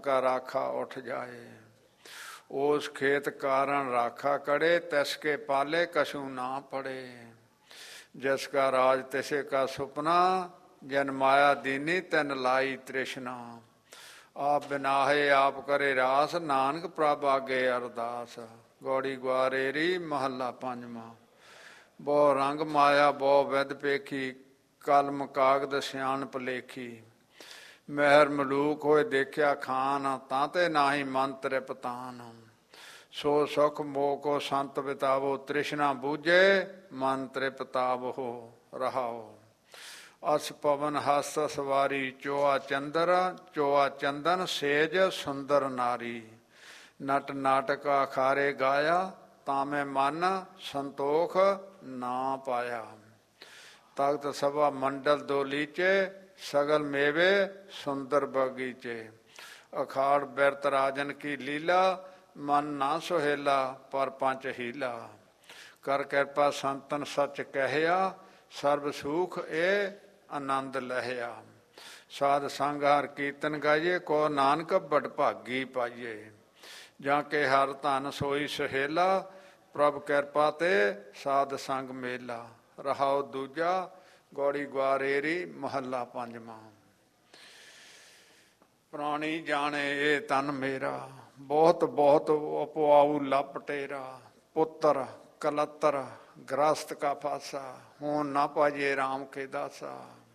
का राखा उठ जाए। उस खेत कारण राखा करे, तैसके पाले कछु ना पड़े। जिसका राज तिसे का सुपना, जन माया दीनी तन लाई तृष्णा। आप बिनाहे आप करे रास, नानक प्रभ आगे अरदास। गौड़ी ग्वारेरी महला पंजवा। बहु रंग माया बहु विद पेखी, कलम कागद सियाणप लेखी। महर मलूक होए देखिया खान, ताते नाही मन तृपतान। सो सुख मोह को संत बितावो, तृष्णा बूझे मन तृपताव हो रहाओ। अस पवन हस्त सवारी, चोआ चंदर चोआ चंदन सेज सुंदर नारी। नट नाटक अखारे गाया, तामे मन संतोख ना पाया। तख्त सभा मंडल दो लीचे, सगल मेवे सुंदर बगीचे। अखाड़ बिरत राजन की लीला, मन ना सुहेला पर पंच हीला। कर कृपा संतन सच कहया, सर्व सुख ए आनंद लहया। साध संग हर कीर्तन गाइए, को नानक बड़ भागी पाइए। जाके हर धन सोई सहेला, प्रभ कृपा ते साध संग मेला। रहाओ दूजा। गौड़ी ग्वारेरी महला पंजवा। प्राणी जाने ये तन मेरा, बहुत बहुत उपवाऊ लपटेरा। पुत्र कलत्र ग्रस्त का फासा, हूँ न पाजे राम के दासा।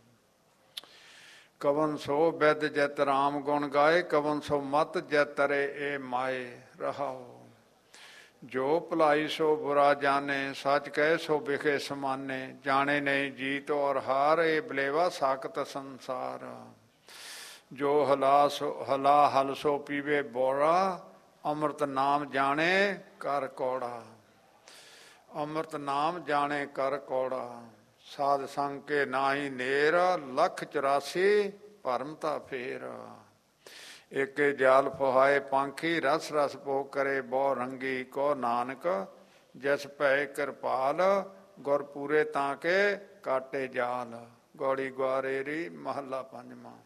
कवन सो वैद जत राम गुण गाए, कवन सो मत जत तरे ए माए। रहाओ जो भलाई सो बुरा जाने, सच कहे सो बिखे समाने। जाने नहीं जीत और हार, ए बलेवा साकत संसार। जो हला हल सो पीवे बोरा, अमृत नाम जाने कर कौड़ा। अमृत नाम जाने कर कौड़ा। साध संग के नाही नेर, 184 भरमता फेर। एक जाल फुहाए पांखी, रस रस पो करे बहु रंगी। को नानक जस भै कृपाल, गुर पूरे ताके काटे जाल। गौड़ी ग्वारेरी महला पंजवा।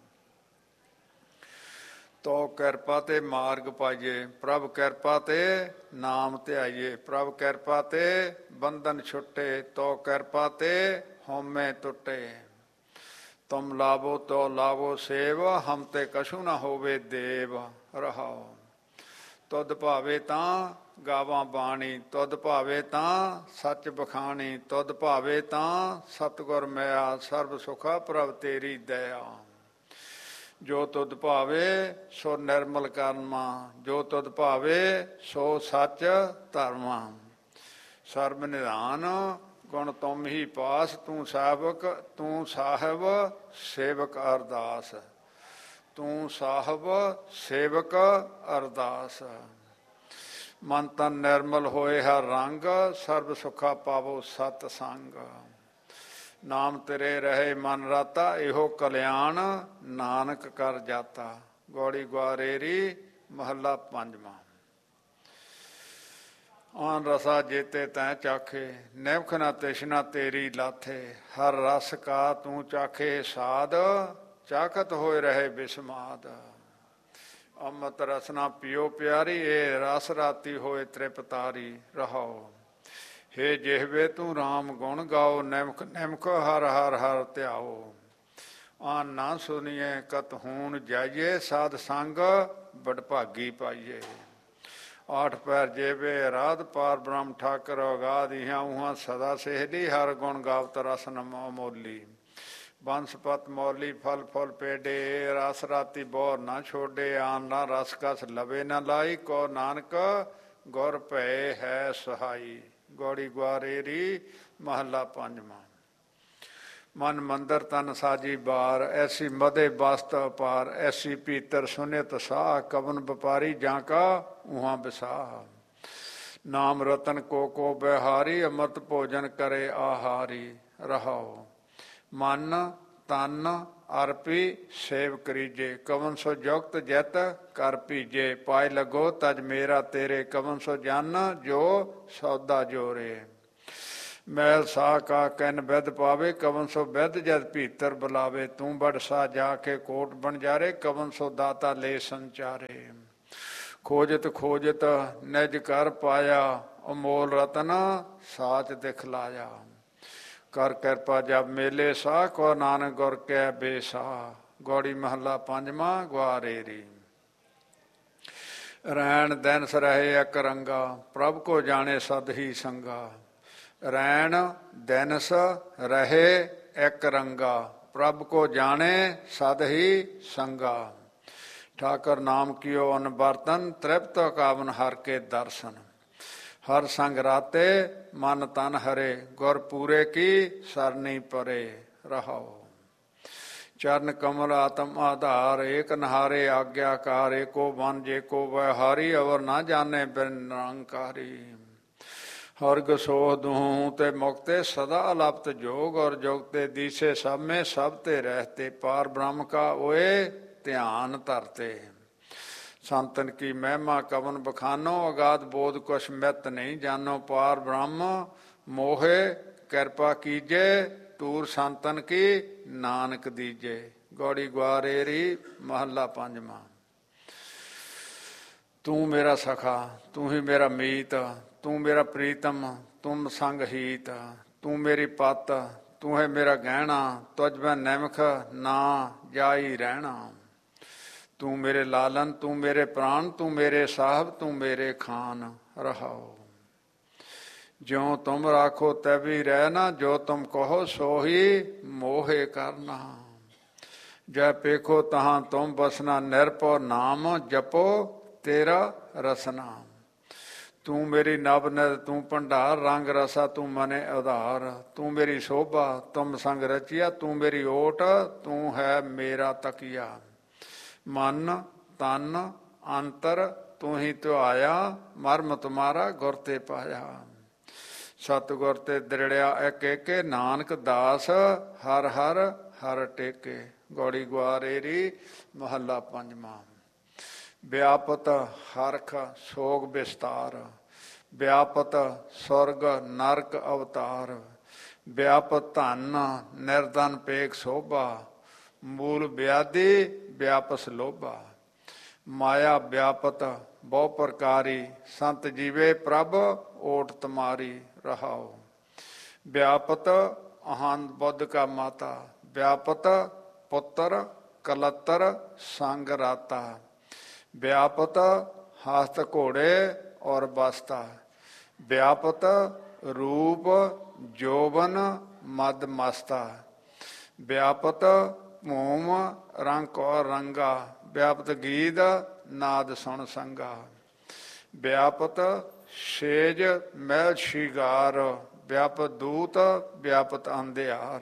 तो कृपा ते मार्ग पाइए, प्रभ कृपा ते नाम ध्याइए। प्रभ कृपा ते बंधन छुटे, तो कृपा ते होमे टुटे। तुम लावो तो लावो सेव, हम ते कछु न होवे देव। रहाओ तुद भावे तां गावां बाणी, तुद भावे तां सच बखानी। तुद भावे तां सतगुर मया, सर्व सुखा प्रभ तेरी दया। जो तुद भावे सो निर्मल कर्मा, जो तुद भावे सो सच धर्मा। सर्व निधान गुण तुम ही पास, तू साहबक तू साहब सेवक अरदास। तू साहब सेवक अरदास। मन तन निर्मल होए हर रंग, सर्व सुखा पावो सत संग। नाम तेरे रहे मन राता, इहो कल्याण नानक कर जाता। गौड़ी ग्वारेरी महला पंजवा। आन रसा जेते तै चाखे, निमख न तृष्णा तेरी लाथे। हर रस का तू चाखे साध, चाखत होए रहे बिस्माद। अमृत रसना पियो प्यारी, ए रस राती होए तृपतारी। रहाओ हे जिहवे तू राम गुण गाओ, निमख निमख हर हर हर ध्याओ। आन ना सुनिए कत हूण जाइए, साध संग बड़ भागी पाइए। आठ पैर जेबे राध पार ब्रह्म ठाकर अगाध, इहाँ उहाँ सदा सेहली। हर गुण गावत रस न मोली। बंसपत मौली फल फल पेडे, रस राती बोर न छोड़े। आन ना रस कस लवे न लाई, को नानक गुर भै है सहाई। गौड़ी ग्वारेरी महला पंजवा। मन मंदिर तन साजी बार, ऐसी मदे बस्त अपार। ऐसी पीतर सुनित साह, कवन व्यापारी जाका उहाँ बिसाह। नाम रतन को बिहारी, अमृत भोजन करे आहारी। रहाओ मन तन अर्पी सेव करीजे, कवन सो जुगत जैत कर पीजे। पाए लगो तज मेरा तेरे, कवन सो जन जो सौदा जोरे। ਮੈਲ ਸਾਹ ਕਾ ਕੈਨ ਬਿਦ ਪਾਵੇ, ਕਵਨ ਸੋ ਬਿਦ ਜਦ ਭੀਤਰ ਬੁਲਾਵੇ। ਤੂੰ ਬੜ ਸਾ ਜਾ ਕੇ ਕੋਟ ਬਣਜਾਰੇ, ਕਵਨ ਸੋ ਦਾਤਾ ਲੈ ਸੰਚਾਰੇ। ਖੋਜਤ ਖੋਜਤ ਨਿਜ ਕਰ ਪਾਇਆ, ਅਮੋਲ ਰਤਨ ਸਾਚ ਦਿਖਲਾਇਆ। ਕਰ ਕਿਰਪਾ ਜਬ ਮੇਲੇ ਸਾਹ, ਕੋ ਨਾਨਕ ਗੁਰ ਕੈ ਬੇਸਾਹ। ਗੌੜੀ ਮਹੱਲਾ ਪੰਜਵਾਂ। ਗਵਾਰੇਰੀ। ਰੈਣ ਦਿਨਸ ਰਹੇ ਇਕ ਰੰਗਾ, ਪ੍ਰਭ ਕੋ ਜਾਣੇ ਸਦ ਹੀ ਸੰਗਾ। ਰੈਣ ਦਿਨਸ ਰਹੇ ਇਕ ਰੰਗਾ, ਪ੍ਰਭ ਕੋ ਜਾਣੇ ਸਦ ਹੀ ਸੰਗਾ। ਠਾਕਰ ਨਾਮ ਕੀਓ ਅਨਬਰਤਨ, ਤ੍ਰਿਪਤ ਕਾਵਨ ਹਰ ਕੇ ਦਰਸ਼ਨ। ਹਰ ਸੰਗ ਰਾਤੇ ਮਨ ਤਨ ਹਰੇ, ਗੁਰ ਪੂਰੇ ਕੀ ਸਰਨੀ ਪਰੇ। ਰਹਾਓ। ਚਰਨ ਕਮਲ ਆਤਮ ਆਧਾਰ, ਏਕ ਨਹਾਰੇ ਆਗਿਆਕਾਰ। ਏਕੋ ਬਨ ਜੇ ਕੋ ਵਿਹਾਰੀ, ਅਵਰ ਨਾ ਜਾਣੇ ਬਿਨ ਨਿਰੰਕਾਰੀ। ਹਰਗ ਸੋਹ ਦੂਹੂੰ ਤੇ ਮੁਕਤੇ, ਸਦਾ ਅਲਪਤ ਜੋਗ। ਔਰ ਜੁਗਤੇ ਦੀਸੇ ਸਭ में, सब ते रहते। पार ब्रह्म का ओए ध्यान धरते। संतन की महिमा कवन बखानो, अगाध बोध कुछ मित नहीं जानो। पार ब्रह्म मोहे कृपा कीजे, टूर संतन की नानक दीजे। गौड़ी ग्वारेरी महला पंजवा। तू मेरा सखा तू ही मेरा मीत, तू मेरा प्रीतम तुम संग हीत। तू मेरी पत तू है मेरा गहना, तुझ मैं निमख ना जाई रहना। तू मेरे लालन तू मेरे प्राण, तू मेरे साहब तू मेरे खान। रहाओ। ज्यों तुम राखो तभी रहना, जो तुम कहो सो ही मोहे करना। जय पेखो तहाँ तुम बसना, निरपो नाम जपो तेरा रसना। तू मेरी नभ निध तू भंडार, रंग रसा तू मने उधार। तू मेरी शोभा तुम संग रचिया, तू मेरी ओट तू है मेरा तकिया। मन तन अंतर तू ही तो आया, मर्म तुम्हारा गुर ते पाया। सतगुर ते दृढ़िया एक एके, नानक दास हर हर हर टेके। गौड़ी ग्वारेरी महला पंजवा। व्यापत हरख सोग विस्तार, व्यापत स्वर्ग नरक अवतार। व्यापत धन निर्धन पेक शोभा, मूल व्याधि व्यापस लोभा। माया व्यापत बहु प्रकारी, संत जीवे प्रभ ओट तुम्हारी। रहाओ। व्यापत अहंत बुद्ध का माता, व्यापत पुत्र कलत्तर संग राता। व्यापत हस्त घोड़े और बस्ता, व्यापत रूप जोबन मद मस्ता। व्यापत भूम रंग और रंगा, व्यापत गीत नाद सुन संगा। व्यापत सेज महल शिगार, व्यापत दूत व्यापत अंधियार।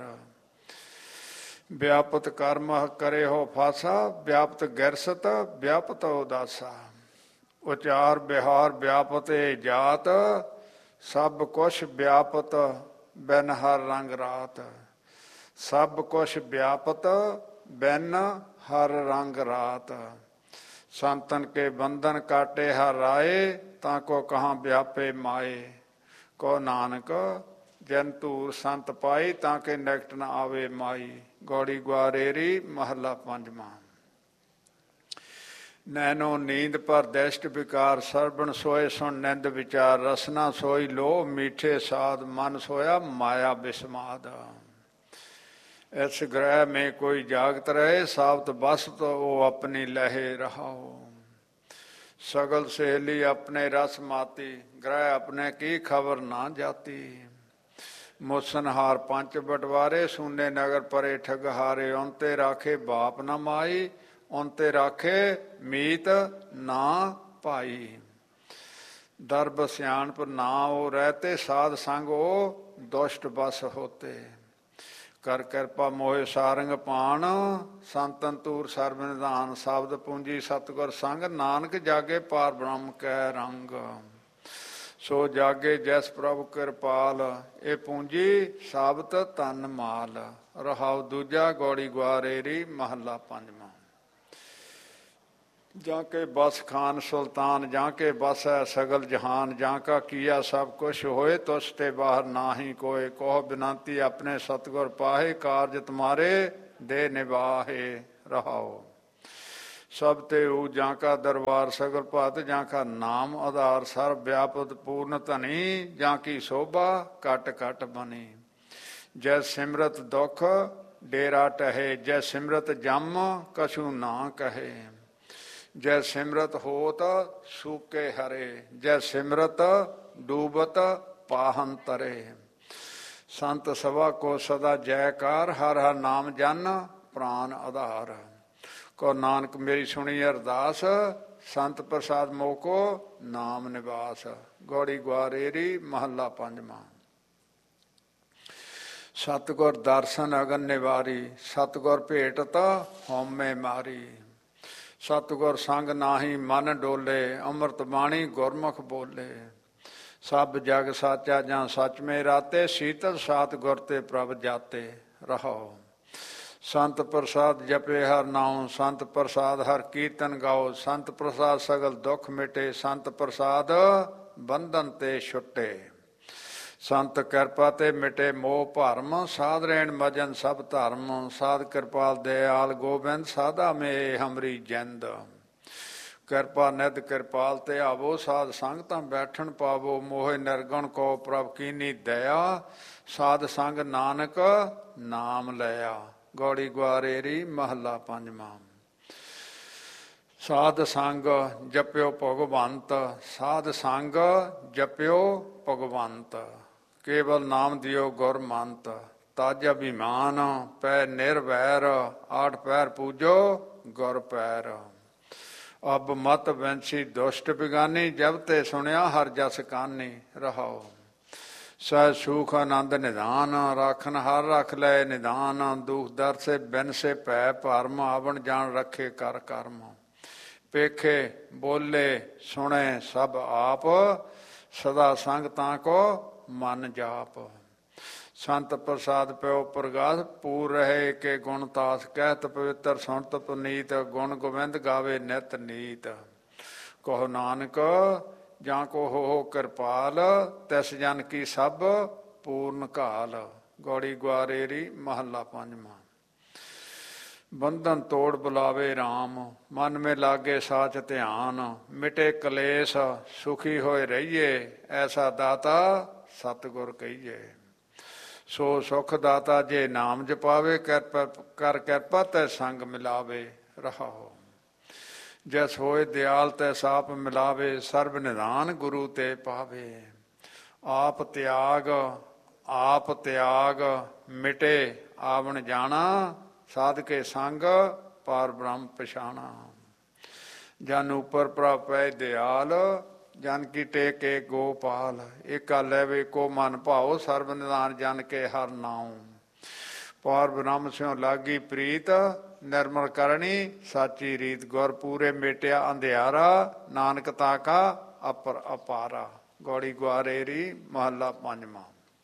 व्यापत कर्म करे हो फासा, व्यापत गिरसत व्यापत उदासा। उचार बिहार व्यापत जात, सब कुछ व्यापत बिन हर रंग रात। सब कुछ व्यापत बिन हर रंग रात। संतन के बंधन काटे हर राय, ताको कहाँ व्यापे माए। को नानक जन धूर संत पाई, ताके निकट न आवे माई। गौड़ी ग्वारेरी महला पंजवा। नैनो नींद पर दृष्ट विकार, सरबण सोए सुन निंद विचार। रसना सोई लो मीठे साध, मन सोया माया विस्माद। इस ग्रह में कोई जागत रहे, सावत बस तो वो अपनी लहे रहाओ। सगल सहेली अपने रस माती, ग्रह अपने की खबर ना जाती। मुसनहार पंच बटवारे, सुने नगर परे ठगहारे। उनते राखे बाप न माई, उनते राखे मीत ना पाई। दर्ब सियाणप ना वो रहते, साध संग वो दुष्ट बस होते। कर कृपा मोहे सारंग पाण, संतन तूर सर्व निधान। शब्द पूंजी सतगुर संग, नानक जागे पार ब्रह्म कै रंग। सो जागे जैस प्रभु कृपाल, ए पूंजी साबत तन माल। रहाओ दूजा। गौड़ी ग्वारेरी महला पंजवा। ਜਾਂ ਕੇ ਬਸ ਖਾਨ ਸੁਲਤਾਨ, ਜਾਂ ਕੇ ਬਸ ਹੈ ਸਗਲ ਜਹਾਨ, ਜਾਂ ਕਾ ਕੀਆ ਸਭ ਕੁਛ ਹੋਏ, ਤੁਸ ਤੇ ਬਾਹਰ ਨਾਹੀ ਕੋਏ। ਕੋਹ ਬਿਨੰਤੀ ਆਪਣੇ ਸਤਿਗੁਰ ਪਾਹੇ, ਕਾਰਜ ਤੁਮਾਰੇ ਦੇ ਨਿਵਾਹੇ। ਰਹਾਓ। ਸਭ ਤੇ ਊ ਜਾਂ ਕਾ ਦਰਬਾਰ ਸਗਲ ਭਾਤ, ਜਾਂ ਕਾ ਨਾਮ ਆਧਾਰ ਸਰਬ ਵਿਆਪਤ ਪੂਰਨ ਧਨੀ, ਜਾਂ ਕੀ ਸ਼ੋਭਾ ਘਟ ਘਟ ਬਣੀ। ਜੈ ਸਿਮਰਤ ਦੁਖ ਡੇਰਾ ਟਹੇ, ਜੈ ਸਿਮਰਤ ਜਮ ਕਛੂ ਨਾ ਕਹੇ। ਜੈ ਸਿਮਰਤ ਹੋਤ ਸੂਕੇ ਹਰੇ, ਜੈ ਸਿਮਰਤ ਡੂਬਤ ਪਾਹਨ ਤਰੇ। ਸੰਤ ਸਭਾ ਕੋ ਸਦਾ ਜੈਕਾਰ, ਹਰ ਹਰ ਨਾਮ ਜਨ ਪ੍ਰਾਨ ਆਧਾਰ। ਕੋ ਨਾਨਕ ਮੇਰੀ ਸੁਣੀ ਅਰਦਾਸ, ਸੰਤ ਪ੍ਰਸਾਦ ਮੋਕੋ ਨਾਮ ਨਿਵਾਸ। ਗੌੜੀ ਗੁਆਰੇਰੀ ਮਹੱਲਾ ਪੰਜਵਾਂ। ਸਤਿਗੁਰ ਦਰਸ਼ਨ ਅਗਨ ਨਿਵਾਰੀ, ਸਤਿਗੁਰ ਭੇਟਤ ਹਉਮੈ ਮਾਰੀ। ਸਤਿਗੁਰ ਸੰਗ ਨਾਹੀ ਮਨ ਡੋਲੇ, ਅੰਮ੍ਰਿਤ ਬਾਣੀ ਗੁਰਮੁਖ ਬੋਲੇ। ਸਭ ਜਗ ਸਾਚਾ ਜਾਂ ਸੱਚ ਮੇ ਰਾਤੇ, ਸੀਤਲ ਸਾਤ ਗੁਰ ਤੇ ਪ੍ਰਭ ਜਾਤੇ। ਰਹਾਓ। ਸੰਤ ਪ੍ਰਸਾਦ ਜਪੇ ਹਰ ਨਾਉ, ਸੰਤ ਪ੍ਰਸਾਦ ਹਰ ਕੀਰਤਨ ਗਾਓ। ਸੰਤ ਪ੍ਰਸਾਦ ਸਗਲ ਦੁੱਖ ਮਿਟੇ, ਸੰਤ ਪ੍ਰਸਾਦ ਬੰਧਨ ਤੇ ਛੁੱਟੇ। ਸੰਤ ਕਿਰਪਾ ਤੇ ਮਿਟੇ ਮੋਹ ਭਰਮ, ਸਾਧ ਰਹਿਣ ਮਜਨ ਸਭ ਧਰਮ। ਸਾਧ ਕਿਰਪਾਲ ਦਇਆਲ ਗੋਬਿੰਦ, ਸਾਧਾ ਮੇ ਹਮਰੀ ਜਿੰਦ। ਕਿਰਪਾ ਨਿਧ ਕਿਰਪਾਲ ਤੇ ਆਵੋ, ਸਾਧ ਸੰਗ ਤਾਂ ਬੈਠਣ ਪਾਵੋ। ਮੋਹਿ ਨਿਰਗੁਣ ਕੋ ਪ੍ਰਭ ਕੀਨੀ ਦਇਆ, ਸਾਧ ਸੰਗ ਨਾਨਕ ਨਾਮ ਲਿਆ। ਗੌੜੀ ਗੁਆਰੇਰੀ ਮਹੱਲਾ ਪੰਜਵਾਂ। ਸਾਧ ਸੰਗ ਜਪਿਓ ਭਗਵੰਤ, ਸਾਧ ਸੰਗ ਜਪਿਓ ਭਗਵੰਤ। ਕੇਵਲ ਨਾਮ ਦਿਓ ਗੁਰ ਮੰਤ, ਤਜ ਅਭਿਮਾਨ ਪੈ ਨਿਰਵੈਰ। ਆਠ ਪੈਰ ਪੂਜੋ ਗੁਰ ਪੈਰ। ਅਬ ਮਤ ਵੰਸ਼ੀ ਦੁਸ਼ਟ ਬਿਗਾਨੀ, ਜਬ ਤੇ ਸੁਣਿਆ ਹਰ ਜਸ ਕਾਨੀ। ਰਹਾਓ। ਸਹਿ ਸੁਖ ਆਨੰਦ ਨਿਧਾਨ, ਰਾਖਨ ਹਰ ਰਖ ਲੈ ਨਿਧਾਨ। ਦੁਖ ਦਰ ਸੇ ਬਿਨ ਸੇ ਭੈ ਭਰਮ, ਆਵਣ ਜਾਣ ਰੱਖੇ ਕਰ ਕਰਮ। ਪੇਖੇ ਬੋਲੇ ਸੁਣੇ ਸਭ ਆਪ, ਸਦਾ ਸੰਗ ਤਾਂ ਕੋ ਮਨ ਜਾਪ। ਸੰਤ ਪ੍ਰਸਾਦ ਪਿਓ ਪ੍ਰਗਾਸ, ਪੂਰ ਰਹੇ ਕੇ ਗੁਣ ਤਾਸ। ਕਹਿਤ ਪਵਿੱਤਰ ਸੁਣਤ ਪੁਨੀਤ, ਗੁਣ ਗੋਬਿੰਦ ਗਾਵੇ ਨਿਤ ਨੀਤ। ਕਹੋ ਨਾਨਕ ਜਾਂ ਕੋ ਹੋ ਕਿਰਪਾਲ, ਤਿਸ ਜਨ ਕੀ ਸਭ ਪੂਰਨ ਘਾਲ। ਗੌੜੀ ਗੁਆਰੇਰੀ ਮਹੱਲਾ ਪੰਜਵਾਂ। ਬੰਧਨ ਤੋੜ ਬੁਲਾਵੇ ਰਾਮ, ਮਨ ਮੇ ਲਾਗੇ ਸਾਚ ਧਿਆਨ। ਮਿਟੇ ਕਲੇਸ਼ ਸੁਖੀ ਹੋਏ ਰਹੀਏ, ਐਸਾ ਦਾਤਾ ਸਤਿਗੁਰ ਕਹੀਏ। ਸੋ ਸੁਖ ਦਾਤਾ ਜੇ ਨਾਮ ਜਪਾਵੇ, ਕਰ ਕਿਰਪਾ ਤੈ ਸੰਗ ਮਿਲਾਵੇ। ਰਹਾਓ। ਜੈਸ ਹੋਏ ਦਿਆਲ ਤੈ ਸਾਪ ਮਿਲਾਵੇ, ਸਰਬ ਨਿਧਾਨ ਗੁਰੂ ਤੇ ਪਾਵੇ। ਆਪ ਤਿਆਗ ਮਿਟੇ ਆਵਣ ਜਾਣਾ, ਸਾਧ ਕੇ ਸੰਗ ਪਾਰ ਬ੍ਰਹਮ ਪਛਾਣਾ। ਜਨ ਉਪਰ ਪ੍ਰਭ ਪੈ ਦਿਆਲ, ਜਨ ਕੀ ਟੇਕੇ ਗੋਪਾਲ। ਏਕਾ ਲੈਵੇ ਕੋ ਮਨ ਭਾਓ, ਸਰਬ ਨਿਧਾਨ ਜਨ ਕੇ ਹਰ ਨਾਉ। ਪਾਰ ਬ੍ਰਹਮ ਸਿਉ ਲਾਗੀ ਪ੍ਰੀਤ, ਨਿਰਮਲ ਕਰਨੀ ਸਾਚੀ ਰੀਤ। ਗੁਰ ਪੂਰੇ ਮੇਟਿਆ ਅੰਧਿਆਰਾ, ਨਾਨਕ ਤਾ ਕਾ ਅਪਰ ਅਪਾਰਾ। ਗੌੜੀ ਗੁਆਰੇਰੀ ਮਹੱਲਾ ਪੰਜਵਾਂ।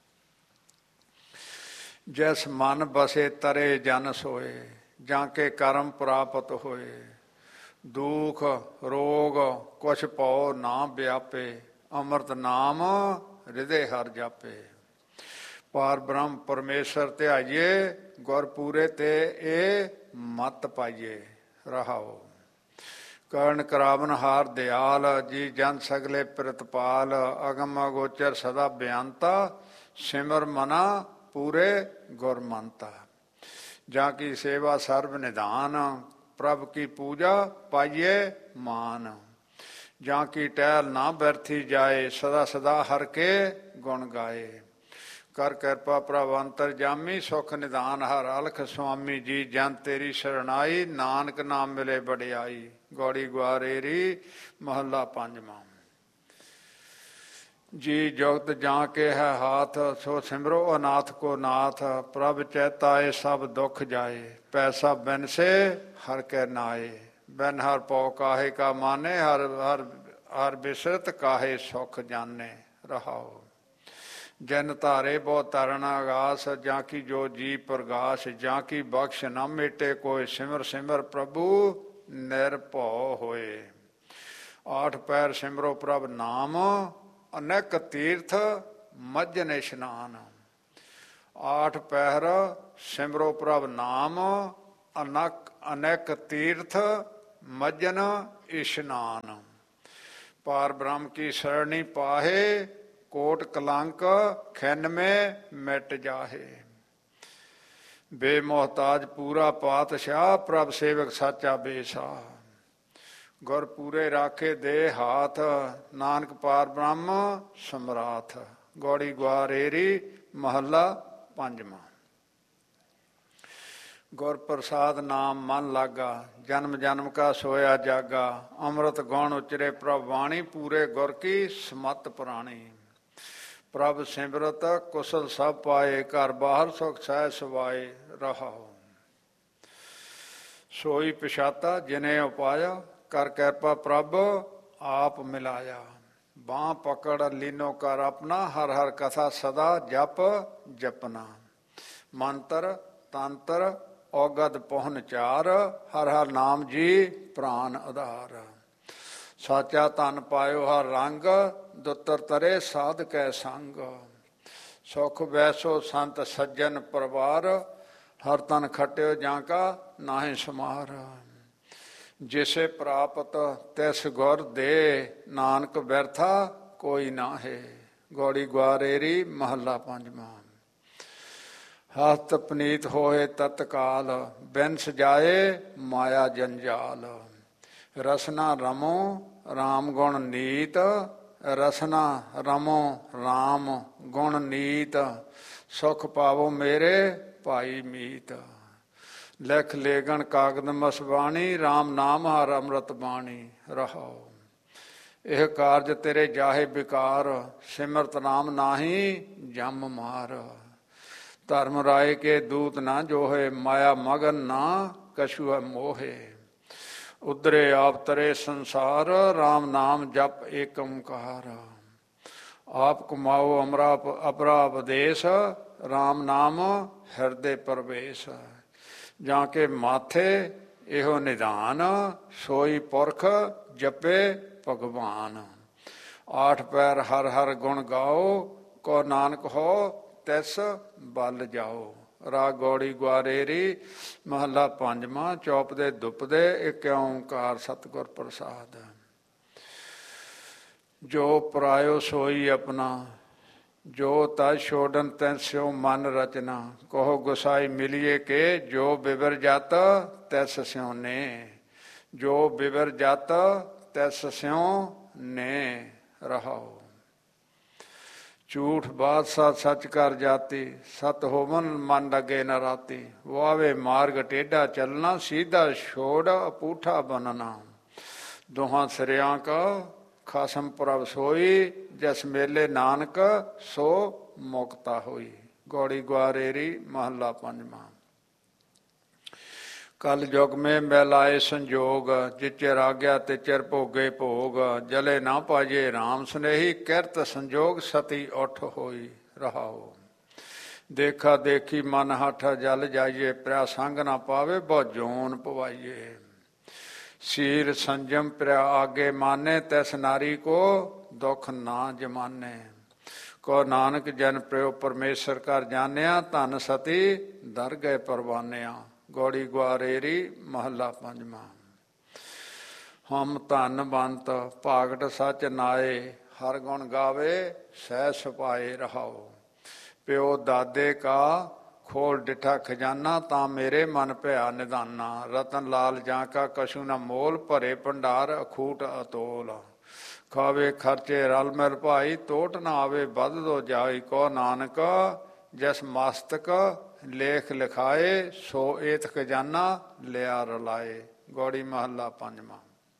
ਜਿਸ ਮਨ ਬਸੇ ਤਰੇ ਜਨ ਸੋਏ, ਜਾਂ ਕੇ ਕਰਮ ਪ੍ਰਾਪਤ ਹੋਏ। ਦੁਖ ਰੋਗ ਕੁਛ ਭਉ ਨਾ ਵਿਆਪੇ, ਅੰਮ੍ਰਿਤ ਨਾਮ ਹਿਰਦੇ ਹਰ ਜਾਪੇ। ਪਾਰ ਬ੍ਰਹਮ ਪਰਮੇਸ਼ਰ ਧਿਆਈਏ, ਗੁਰ ਪੂਰੇ ਤੇ ਇਹ ਮਤ ਪਾਈਏ। ਰਹਾਓ। ਕਰਨ ਕਰਾਵਨ ਹਾਰ ਦਿਆਲ, ਜੀ ਜਨ ਸਗਲੇ ਪ੍ਰਿਤਪਾਲ। ਅਗਮ ਅਗੋਚਰ ਸਦਾ ਬਿਆੰਤਾ, ਸਿਮਰ ਮਨਾ ਪੂਰੇ ਗੁਰਮੰਤਾ। ਜਾਂ ਕੀ ਸੇਵਾ ਸਰਬ ਨਿਧਾਨ, ਪ੍ਰਭ ਕੀ ਪੂਜਾ ਪਾਈਏ ਮਾਨ। ਜਾਂ ਕੀ ਟਹਿਲ ਨਾ ਬਰਥੀ ਜਾਏ, ਸਦਾ ਸਦਾ ਹਰ ਕੇ ਗੁਣ ਗਾਏ। ਕਰ ਕਿਰਪਾ ਪ੍ਰਭ ਅੰਤਰ ਜਾਮੀ, ਸੁਖ ਨਿਧਾਨ ਹਰ ਅਲਖ ਸੁਆਮੀ। ਜੀ ਜਨ ਤੇਰੀ ਸ਼ਰਣਾਈ, ਨਾਨਕ ਨਾਮ ਮਿਲੇ ਵਡਿਆਈ। ਗੌੜੀ ਗੁਆਰੇਰੀ ਮਹੱਲਾ ਪੰਜਵਾਂ। ਜੀ ਜੁਗਤ ਜਾਂ ਕੇ ਹੈ ਹਾਥ, ਸੋ ਸਿਮਰੋ ਅਨਾਥ ਕੋ ਨਾਥ। ਪ੍ਰਭ ਚੈਤਾਏ ਸਭ ਦੁਖ ਜਾਏ, ਪੈਸਾ ਬਿਨ ਸੇ ਹਰ ਕੇ ਨਾਏ। ਬਿਨ ਹਰ ਪਉ ਕਾਹੇ ਕਾ ਮਾਨੇ, ਹਰ ਬਿਸਰਤ ਕਾਹੇ ਸੁਖ ਜਾਨੇ। ਰਹਾਓ। ਜਿਨ ਧਾਰੇ ਬਹੁ ਤਰਨ ਆਗਾਸ, ਜਾਂ ਕੀ ਜੋ ਜੀ ਪ੍ਰਗਾਸ। ਜਾਂ ਕੀ ਬਖਸ਼ ਨਾ ਮੇਟੇ ਕੋਈ, ਸਿਮਰ ਸਿਮਰ ਪ੍ਰਭੂ ਨਿਰਭਉ ਹੋਏ। ਆਠ ਪੈਰ ਸਿਮਰੋ ਪ੍ਰਭ ਨਾਮ, ਅਨੇਕ ਤੀਰਥ ਮੱਜਨ ਇਸ਼ਨਾਨ। ਆਠ ਪਹਿਰ ਸਿਮਰੋ ਪ੍ਰਭ ਨਾਮ, ਅਨੇਕ ਤੀਰਥ ਮੱਜਨ ਇਸ਼ਨਾਨ। ਪਾਰ ਬ੍ਰਹਮ ਕੀ ਸਰਣੀ ਪਾਹੇ, ਕੋਟ ਕਲੰਕ ਖਿਨ ਮੇ ਮਿਟ ਜਾਹੇ। ਬੇਮੋਹਤਾਜ ਪੂਰਾ ਪਾਤਸ਼ਾਹ, ਪ੍ਰਭ ਸੇਵਕ ਸਾਚਾ ਬੇਸਾਹ। ਗੁਰ ਪੂਰੇ ਰਾਖੇ ਦੇ ਹਾਥ, ਨਾਨਕ ਪਾਰ ਬ੍ਰਹਮ ਸਮਰਾਥ। ਗੌੜੀ ਗੁਆਰੇਰੀ ਮਹੱਲਾ ਪੰਜਵਾਂ। ਗੁਰ ਪ੍ਰਸਾਦ ਨਾਮ ਮਨ ਲਾਗਾ, ਜਨਮ ਜਨਮ ਕਾ ਸੋਇਆ ਜਾਗਾ। ਅੰਮ੍ਰਿਤ ਗੁਣ ਉਚਰੇ ਪ੍ਰਭ ਬਾਣੀ, ਪੂਰੇ ਗੁਰ ਕੀ ਸਮਤ ਪੁਰਾਣੀ। ਪ੍ਰਭ ਸਿਮਰਤ ਕੁਸਲ ਸਭ ਪਾਏ, ਘਰ ਬਾਹਰ ਸੁਖ ਸਹਿ ਸਵਾਏ ਰਹਾਓ। ਸੋਈ ਪਛਾਤਾ ਜਿਨੇ ਉਪਾਇਆ, ਕਰ ਕਿਰਪਾ ਪ੍ਰਭ ਆਪ ਮਿਲਾਇਆ। ਬਾਂਹ ਪਕੜ ਲੀਨੋ ਕਰ ਆਪਣਾ, ਹਰ ਹਰ ਕਥਾ ਸਦਾ ਜਪ ਜਪਨਾ। ਮੰਤਰ ਤੰਤਰ ਔਗਦ ਪਹੁਨ ਚਾਰ, ਹਰ ਹਰ ਨਾਮ ਜੀ ਪ੍ਰਾਨ ਆਧਾਰ। ਸਾਚਾ ਧਨ ਪਾਇਓ ਹਰ ਰੰਗ, ਦੁੱਤਰ ਤਰੇ ਸਾਧ ਕੈ ਸੰਗ। ਸੁਖ ਵੈਸੋ ਸੰਤ ਸੱਜਣ ਪਰਿਵਾਰ, ਹਰ ਤਨ ਖਟਿਓ ਜਾਂ ਕਾ ਨਾਹੀਂ ਸਮਾਰ। ਜਿਸੇ ਪ੍ਰਾਪਤ ਤਿਸ ਗੁਰ ਦੇ, ਨਾਨਕ ਬਿਰਥਾ ਕੋਈ ਨਾਹੇ। ਗੌੜੀ ਗੁਆਰੇਰੀ ਮਹੱਲਾ ਪੰਜਵਾਂ। ਹਸਤ ਪਨੀਤ ਹੋਏ ਤਤਕਾਲ, ਬਿਨ ਸਜਾਏ ਮਾਇਆ ਜੰਜਾਲ। ਰਸਨਾ ਰਮੋ ਰਾਮ ਗੁਣ ਨੀਤ, ਰਸਨਾ ਰਮੋ ਰਾਮ ਗੁਣ ਨੀਤ। ਸੁਖ ਪਾਵੋ ਮੇਰੇ ਭਾਈ ਮੀਤ। ਲਿਖ ਲੇਗਣ ਕਾਗਦ ਮਸਵਾਣੀ, ਰਾਮ ਨਾਮ ਹਰ ਅੰਮ੍ਰਿਤ ਬਾਣੀ ਰਹਾਓ। ਇਹ ਕਾਰਜ ਤੇਰੇ ਜਾਹੇ ਬਿਕਾਰ, ਸਿਮਰਤ ਨਾਮ ਨਾਹੀ ਜਮ ਮਾਰ। ਧਰਮ ਰਾਏ ਕੇ ਦੂਤ ਨਾ ਜੋਹੇ, ਮਾਇਆ ਮਗਨ ਨਾ ਕਛੂ ਮੋਹੇ। ਉਧਰੇ ਆਪ ਤਰੇ ਸੰਸਾਰ, ਰਾਮ ਨਾਮ ਜਪ ਏਕ ਓੰਕਾਰ। ਆਪ ਕਮਾਓ ਅਮਰਾ ਅਪਰਾ ਉਪਦੇਸ਼, ਰਾਮ ਨਾਮ ਹਿਰਦੇ ਪ੍ਰਵੇਸ਼। ਜਾਂ ਕੇ ਮਾਥੇ ਇਹੋ ਨਿਧਾਨ, ਸੋਈ ਪੁਰਖ ਜਪੇ ਭਗਵਾਨ। ਆਠ ਪੈਰ ਹਰ ਹਰ ਗੁਣ ਗਾਓ, ਕੋ ਨਾਨਕ ਹੋ ਤਿਸ ਬਲ ਜਾਓ। ਰਾਗ ਗੌੜੀ ਗੁਆਰੇਰੀ ਮਹੱਲਾ ਪੰਜਵਾਂ। ਚੌਪ ਦੇ ਦੁੱਪ ਦੇ ਇੱਕ ਓਂਕਾਰ ਸਤਿਗੁਰ ਪ੍ਰਸਾਦ। ਜੋ ਪਰਾਇਓ ਸੋਈ ਆਪਣਾ, ਜੋ ਤਜ ਛੋੜਨ ਤੈਂ ਸਿਉ ਮਨ ਰਚਨਾ। ਕਹੋ ਗੁਸਾਈ ਮਿਲੀਏ ਕੇ, ਜੋ ਬਿਵਰ ਜਤ ਤਿਸ ਸਿਉ ਨੇ। ਜੋ ਬਿਵਰ ਜਤ ਤਿਸ ਸਿਉ ਨੇ ਰਹਾਓ। ਝੂਠ ਬਾਦਸ਼ਾਹ ਸੱਚ ਕਰ ਜਾਤੀ, ਸਤ ਹੋਵਨ ਮਨ ਲਗੇ ਨ ਰਾਤੀ। ਵਾਵੇ ਮਾਰਗ ਟੇਢਾ ਚੱਲਣਾ, ਸੀਧਾ ਛੋੜ ਅਪੂਠਾ ਬਣਨਾ। ਦੋਹਾਂ ਸਿਰਿਆਂ ਕਾ ਖਸਮ ਪ੍ਰਭ ਸੋਈ, ਜਿਸ ਮੇਲੇ ਨਾਨਕ ਸੋ ਮੁਕਤਾ ਹੋਈ। ਗੌੜੀ ਗੁਆਰੇਰੀ ਮਹੱਲਾ ਪੰਜਵਾਂ। ਕਲ ਯੁਗ ਮੇ ਮੈਲਾਏ ਸੰਜੋਗ, ਜਿਚਰ ਆਗਿਆ ਤੇ ਚਿਰ ਭੋਗੇ ਭੋਗ। ਜਲੇ ਨਾ ਪਾਜੇ ਰਾਮ ਸੁਨੇਹੀ, ਕਿਰਤ ਸੰਜੋਗ ਸਤੀ ਉੱਠ ਹੋਈ ਰਹਾਓ। ਦੇਖਾ ਦੇਖੀ ਮਨ ਹੱਠ ਜਲ ਜਾਈਏ, ਪ੍ਰਿਆ ਸੰਗ ਨਾ ਪਾਵੇ ਬਹੁ ਜੋਨ ਪਵਾਈਏ। ਸੀਰ ਸੰਜਮ ਪ੍ਰਿਆ ਆਗੇ ਮਾਨੇ, ਤਿਸ ਨਾਰੀ ਕੋ ਦੁਖ ਨਾ ਜਮਾਨੇ। ਕੋ ਨਾਨਕ ਜਨ ਪ੍ਰਿਓ ਪਰਮੇਸ਼ਰ ਕਰ ਜਾਣਿਆ, ਧਨ ਸਤੀ ਦਰ ਗਏ ਪਰਵਾਨਿਆ। ਗੌੜੀ ਗੁਆਰੇਰੀ ਮਹੱਲਾ ਪੰਜਵਾਂ। ਹਮ ਧਨ ਬੰਤ ਭਾਗਟ ਸਚ ਨਾਏ, ਹਰ ਗੁਣ ਗਾਵੇ ਸਹਿ ਸੁਪਾਏ ਰਹਾਓ। ਪਿਓ ਦਾਦੇ ਕਾ ਖੋਲ ਡਿਠਾ ਖਜ਼ਾਨਾ, ਤਾਂ ਮੇਰੇ ਮਨ ਭਿਆ ਨਿਦਾਨਾ। ਰਤਨ ਲਾਲ ਜਾਂ ਕਾ ਕਛੂ ਨਾ ਮੋਲ, ਭਰੇ ਭੰਡਾਰ ਅਖੂਟ ਅਤੋਲ। ਖਾਵੇ ਖਰਚੇ ਰਲ ਮਿਲ ਭਾਈ, ਟੋਟ ਨਾ ਆਵੇ ਵੱਧ ਦੋ ਜਾਈ। ਕੋ ਨਾਨਕ ਜਿਸ ਮਸਤਕ ਲੇਖ ਲਿਖਾਏ, ਸੋ ਏਤ ਖਜ਼ਾਨਾ ਲਿਆ ਰਲਾਏ। ਗੌੜੀ ਮਹੱਲਾ ਪੰਜਵਾਂ।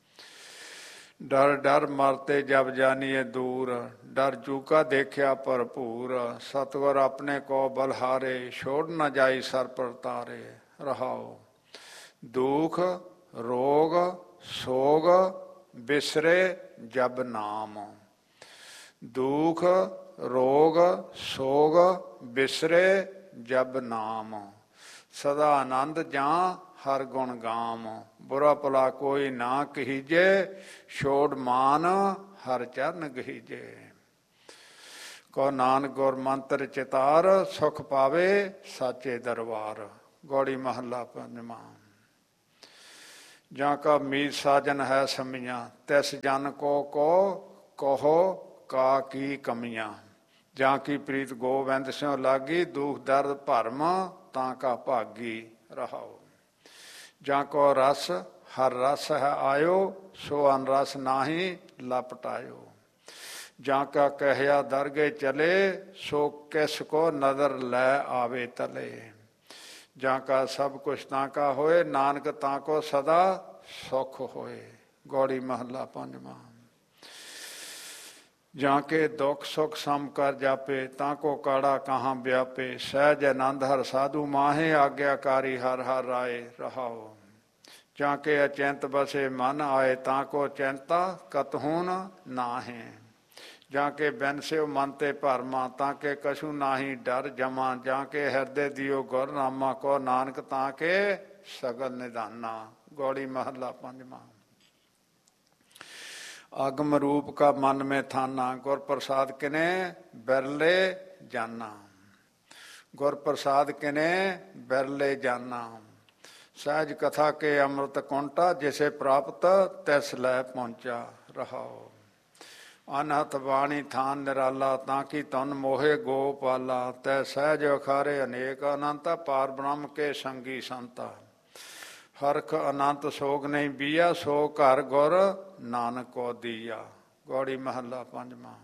ਡਰ ਡਰ ਮਰਤੇ ਜਬ ਜਾਨੀਏ ਦੂਰ, ਡਰ ਚੂਕਾ ਦੇਖਿਆ ਭਰਪੂਰ। ਸਤਿਗੁਰ ਆਪਣੇ ਕੋ ਬਲਹਾਰੇ, ਛੋੜ ਨਾ ਜਾਈ ਸਰ ਪਰ ਤਾਰੇ ਰਹਾਓ। ਦੁਖ ਰੋਗ ਸੋਗ ਬਿਸਰੇ ਜਬ ਨਾਮ। ਦੁਖ ਰੋਗ ਸੋਗ ਬਿਸਰੇ ਜਬ ਨਾਮ। ਸਦਾ ਆਨੰਦ ਜਾਂ ਹਰ ਗੁਣ ਗਾਮ। ਬੁਰਾ ਭਲਾ ਕੋਈ ਨਾ ਕਹੀਜੇ, ਛੋੜ ਮਾਨ ਹਰ ਚਰਨ ਗਹੀਜੇ। ਕੋ ਨਾਨਕ ਗੁਰ ਮੰਤਰ ਚਿਤਾਰ, ਸੁਖ ਪਾਵੇ ਸਾਚੇ ਦਰਬਾਰ। ਗੌੜੀ ਮਹੱਲਾ ਪੰਜਵਾਂ। ਜਾਂ ਕਾ ਮੀਤ ਸਾਜਨ ਹੈ ਸਮੀਆਂ, ਤਿਸ ਜਨ ਕੋ ਕਹੋ ਕਾ ਕੀ ਕਮੀਆਂ। ਜਾਂ ਕੀ ਪ੍ਰੀਤ ਗੋਬਿੰਦ ਸਿਉ ਲਾਗੀ, ਦੁਖ ਦਰਦ ਭਰਮ ਤਾਂ ਕਾ ਭਾਗੀ। ਰਹਾਓ। ਜਾਂ ਕੋ ਰਸ ਹਰ ਰਸ ਹੈ ਆਇਓ, ਸੋ ਅਨ ਰਸ ਨਾਹੀ ਲਪਟਾਇਓ। ਜਾਂ ਕਾ ਕਹਿਆ ਦਰਗੇ ਚਲੇ, ਸੋ ਕਿਸ ਕੋ ਨਦਰ ਲੈ ਆਵੇ ਤਲੇ। ਜਾਂ ਕਾ ਸਭ ਕੁਛ ਤਾਂ ਕਾ ਹੋਏ, ਨਾਨਕ ਤਾਂ ਕੋ ਸਦਾ ਸੁਖ ਹੋਏ। ਗੌੜੀ ਮਹੱਲਾ ਪੰਜਵਾਂ। ਜਾਂ ਕੇ ਦੁੱਖ ਸੁਖ ਸਮ ਕਰ ਜਾਪੇ, ਤਾਂ ਕੋ ਕਾੜਾ ਕਹਾਂ ਵਿਆਪੇ। ਸਹਿਜ ਆਨੰਦ ਹਰ ਸਾਧੂ ਮਾਹੇ, ਆਗਿਆਕਾਰੀ ਹਰ ਹਰ ਰਾਏ। ਰਹਾਓ। ਜਾਂ ਕੇ ਅਚਿੰਤ ਬਸੇ ਮਨ ਆਏ, ਤਾਂ ਕੋ ਚਿੰਤਾ ਕਤਹੂ ਨਾਹੇ। ਜਾਂ ਕੇ ਬਿਨ ਸਿਉ ਮਨ ਤੇ ਭਰਮਾ, ਤਾਂ ਕੇ ਕਛੂ ਨਾਹੀ ਡਰ ਜਮਾ। ਜਾਂ ਕੇ ਹਿਰਦੇ ਦਿਓ ਗੁਰ ਨਾਮਾ, ਕੋ ਨਾਨਕ ਤਾਂ ਕੇ ਸਗਲ ਨਿਧਾਨਾ। ਗੌੜੀ ਮਹੱਲਾ ਪੰਜਵਾਂ। ਆਗਮ ਰੂਪ ਕਾ ਮਨ में थाना, गुर प्रसाद किने बिरले जाना। गुर प्रसाद किने बिरले जाना। सहज कथा के अमृत कुंटा, जिसे प्राप्त तिस लै पहुंचा। रहाओ। अनहत बाणी थान निराला, ताकि तन मोहे गोपाला। तै सहज अखारे अनेक अनंता, पार ब्रह्म के संगी संता। हरख अनंत सोग नहीं बीया, सो घर गुर नानक को दिया। गौड़ी महला पंजवां।